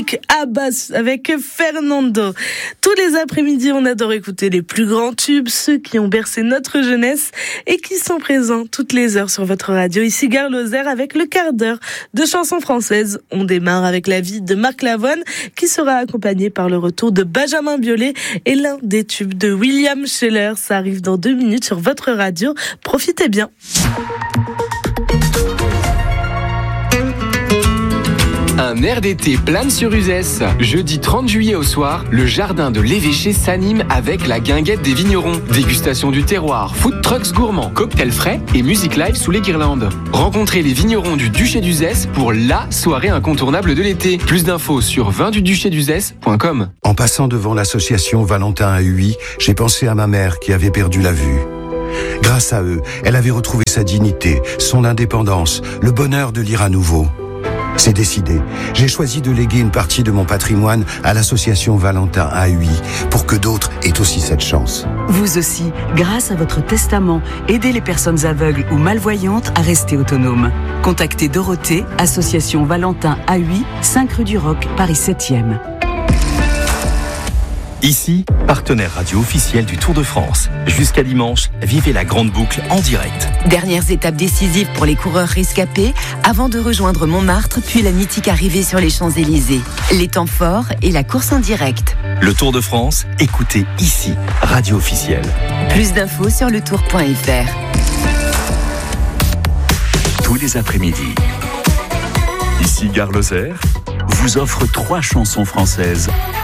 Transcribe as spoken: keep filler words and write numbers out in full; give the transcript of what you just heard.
magnifique Abbas avec Fernando. Tous les après-midi, on adore écouter les plus grands tubes, ceux qui ont bercé notre jeunesse et qui sont présents toutes les heures sur votre radio. Ici Gare Lozère avec le quart d'heure de chansons françaises. On démarre avec la vie de Marc Lavoine qui sera accompagné par le retour de Benjamin Biolay et l'un des tubes de William Scheller. Ça arrive dans deux minutes sur votre radio. Profitez bien. Un air d'été plane sur Uzès. Jeudi trente juillet au soir, le jardin de l'évêché s'anime avec la guinguette des vignerons. Dégustation du terroir, food trucks gourmands, cocktails frais et musique live sous les guirlandes. Rencontrez les vignerons du Duché d'Uzès pour la soirée incontournable de l'été. Plus d'infos sur vin du duché d'uzès point com. En passant devant l'association Valentin à Huy, j'ai pensé à ma mère qui avait perdu la vue. Grâce à eux, elle avait retrouvé sa dignité, son indépendance, le bonheur de lire à nouveau. C'est décidé. J'ai choisi de léguer une partie de mon patrimoine à l'association Valentin à Huy pour que d'autres aient aussi cette chance. Vous aussi, grâce à votre testament, aidez les personnes aveugles ou malvoyantes à rester autonomes. Contactez Dorothée, association Valentin à Huy, cinq rue du Roc, Paris septième. Ici, partenaire radio officiel du Tour de France. Jusqu'à dimanche, vivez la grande boucle en direct. Dernières étapes décisives pour les coureurs rescapés avant de rejoindre Montmartre, puis la mythique arrivée sur les Champs-Élysées. Les temps forts et la course en direct. Le Tour de France, écoutez ici, radio officielle. Plus d'infos sur le tour point f r. Tous les après-midi, ici Gare Lozère vous offre trois chansons françaises